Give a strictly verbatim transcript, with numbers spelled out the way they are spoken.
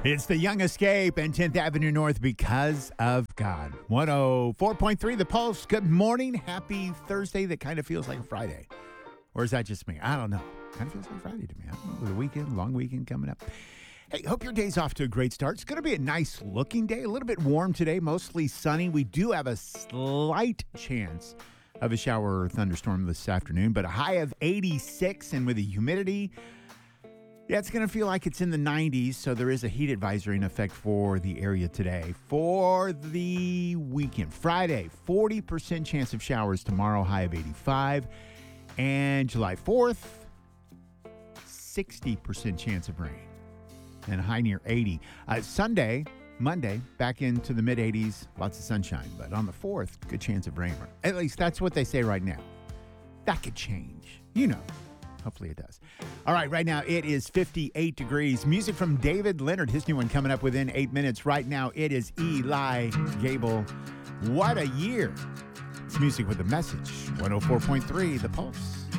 It's the Young Escape and tenth Avenue North because of God. one oh four point three The Pulse. Good morning. Happy Thursday. That kind of feels like a Friday. Or is that just me? I don't know. Kind of feels like Friday to me. I don't know. With a weekend, long weekend coming up. Hey, hope your day's off to a great start. It's going to be a nice looking day. A little bit warm today, mostly sunny. We do have a slight chance of a shower or thunderstorm this afternoon, but a high of eighty-six, and with the humidity, yeah, it's going to feel like it's in the nineties, so there is a heat advisory in effect for the area today. For the weekend, Friday, forty percent chance of showers tomorrow, high of eighty-five. And July fourth, sixty percent chance of rain and a high near eighty. Uh, Sunday, Monday, back into the mid-eighties, lots of sunshine. But on the fourth, good chance of rain. At least that's what they say right now. That could change. You know. Hopefully it does. All right, right now it is fifty-eight degrees. Music from David Leonard, his new one coming up within eight minutes. Right now it is Eli Gable. What a year. It's music with a message. one oh four point three The Pulse.